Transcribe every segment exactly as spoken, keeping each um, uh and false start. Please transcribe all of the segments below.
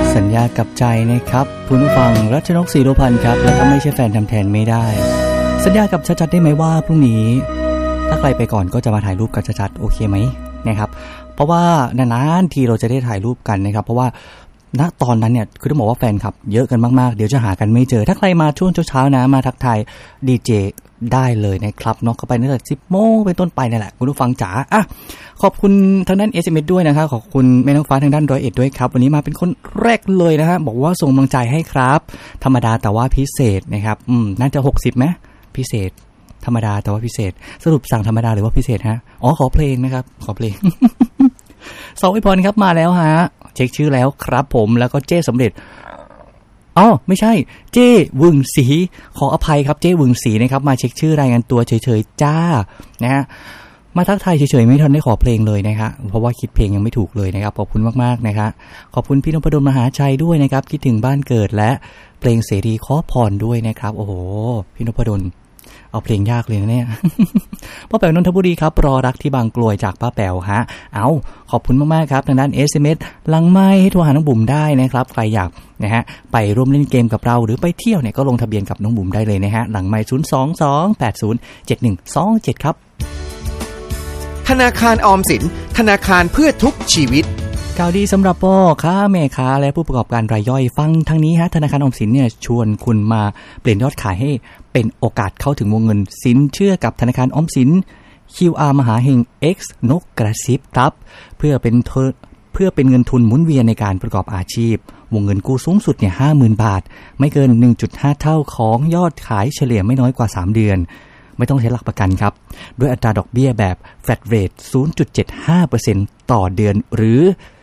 สัญญากับใจนะครับคุณผู้ฟังรัชนกศรีโลพันธ์ครับแล้วก็ไม่ใช่แฟนทำแทนไม่ได้สัญญากับชัดๆได้ไหมว่าพรุ่งนี้ถ้าใครไปก่อนก็จะมาถ่ายรูปกับชัดๆโอเคไหมนะครับเพราะว่านานๆทีเราจะได้ถ่ายรูปกันนะครับเพราะว่าณตอนนั้นเนี่ยคือต้องบอกว่าแฟนคลับเยอะกันมากๆเดี๋ยวจะหากันไม่เจอถ้าใครมาช่วงเช้าๆนะมาทักทายดีเจได้เลยนะครับเนาะเข้าไปตั้งแต่สิบโมงเป็นต้นไปนั่นแหละคุณผู้ฟังจ๋าอ่ะขอบคุณทางด้าน เอส เอ็ม เอส ด้วยนะครับขอบคุณแม่น้องฟ้าทางด้านร้อยเอ็ดด้วยครับวันนี้มาเป็นคนแรกเลยนะฮะบอกว่าส่งกำลังใจให้ครับธรรมดาแต่ว่าพิเศษนะครับอืมน่าจะหกสิบมั้ยพิเศษธรรมดาแต่ว่าพิเศษสรุปสั่งธรรมดาหรือว่าพิเศษฮะอ๋อขอเพลงนะครับขอเพลง สวัสดีพรครับมาแล้วฮะเช็คชื่อแล้วครับผมแล้วก็เจ้สำเร็จอ๋อไม่ใช่เจ้วึงศรีขออภัยครับเจ้วึงศรีนะครับมาเช็คชื่อรายงานตัวเฉยๆจ้านะฮะมาทักทายเฉยๆไม่ทันได้ขอเพลงเลยนะครับเพราะว่าคิดเพลงยังไม่ถูกเลยนะครับขอบคุณมากๆนะครับขอบคุณพี่นพดลมหาชัยด้วยนะครับคิดถึงบ้านเกิดและเพลงเสรีขอพรด้วยนะครับโอ้โหพี่นพดลเอาเพลงยากเลยนะเนี่ย ป้าแป๋วนนทบุรีครับรอรักที่บางกลวยจากป้าแป๋วฮะเอาขอบคุณมากๆครับทางด้าน เอส เอ็ม เอส หลังไมค์ให้โทรหาน้องบุ๋มได้นะครับใครอยากนะฮะไปร่วมเล่นเกมกับเราหรือไปเที่ยวเนี่ยก็ลงทะเบียนกับน้องบุ๋มได้เลยนะฮะหลังไมค์ศูนย์ สอง สอง แปด ศูนย์ เจ็ด หนึ่ง สอง เจ็ดครับธนาคารออมสินธนาคารเพื่อทุกชีวิตข่าวดีสำหรับพ่อค้าแม่ค้าและผู้ประกอบการรายย่อยฟังทางนี้ฮะธนาคารออมสินเนี่ยชวนคุณมาเปลี่ยนยอดขายให้เป็นโอกาสเข้าถึงวงเงินสินเชื่อกับธนาคารออมสิน คิว อาร์ มหาเฮง X นกกระซิบครับเพื่อเป็นเพื่อเป็นเงินทุนหมุนเวียนในการประกอบอาชีพวงเงินกู้สูงสุดเนี่ย ห้าหมื่น บาทไม่เกิน หนึ่งจุดห้า เท่าของยอดขายเฉลี่ยไม่น้อยกว่าสามเดือนไม่ต้องใช้หลักประกันครับด้วยอัตราดอกเบี้ยแบบ Flat Rate ศูนย์จุดเจ็ดห้าเปอร์เซ็นต์ ต่อเดือนหรือ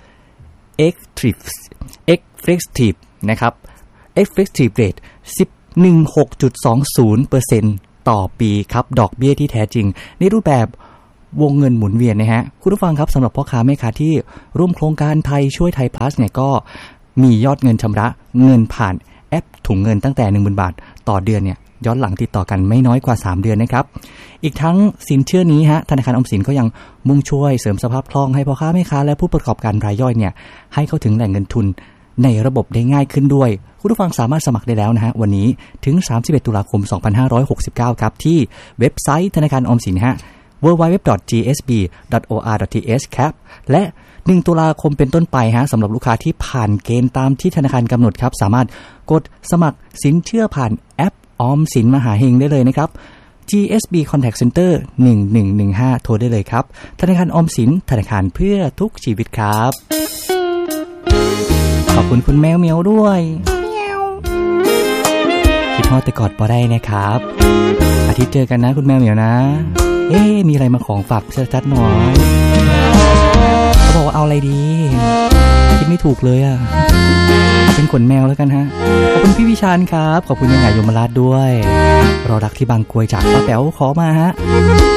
Effective นะครับ Effective Rate สิบหกจุดสองศูนย์เปอร์เซ็นต์ ต่อปีครับดอกเบี้ยที่แท้จริงในรูปแบบวงเงินหมุนเวียนนะฮะคุณผู้ฟังครับสำหรับพ่อค้าแม่ค้าที่ร่วมโครงการไทยช่วยไทย plus เนี่ยก็มียอดเงินชำระเงินผ่านแอปถุงเงินตั้งแต่ หนึ่งหมื่น บาทต่อเดือนเนี่ยย้อนหลังติดต่อกันไม่น้อยกว่าสามเดือนนะครับอีกทั้งสินเชื่อนี้ฮะธนาคารออมสินก็ยังมุ่งช่วยเสริมสภาพคล่องให้พ่อค้าแม่ค้าและผู้ประกอบการรายย่อยเนี่ยให้เข้าถึงแหล่งเงินทุนในระบบได้ง่ายขึ้นด้วยคุณผู้ฟังสามารถสมัครได้แล้วนะฮะวันนี้ถึงสามสิบเอ็ดตุลาคมสองพันห้าร้อยหกสิบเก้าครับที่เว็บไซต์ธนาคารออมสินฮะ ดับเบิลยู ดับเบิลยู ดับเบิลยู ดอท จี เอส บี ดอท โอ อาร์ ดอท ที เอช ครับและหนึ่งตุลาคมเป็นต้นไปฮะสำหรับลูกค้าที่ผ่านเกณฑ์ตามที่ธนาคารกำหนดครับสามารถกดสมัครสินเชื่อผ่านแอปออมสินมหาเฮงได้เลยนะครับ จี เอส บี Contact Center หนึ่งหนึ่งหนึ่งห้าโทรได้เลยครับธนาคารออมสินธนาคารเพื่อทุกชีวิตครับขอบคุณคุณแมวเมียวด้วยคิดฮอดแต่กอดบ่ได้นะครับอาทิตย์เจอกันนะคุณแมวเมียวนะเอ๊ะมีอะไรมาของฝากชัดๆหน่อยเขาบอกว่าเอาอะไรดีคิดไม่ถูกเลยอ่ะเอาเป็นขนแมวแล้วกันฮะขอบคุณพี่วิชาญครับขอบคุณยังไงยมราชด้วยเรารักที่บางกรวยจากป้าแป๋วขอมาฮะ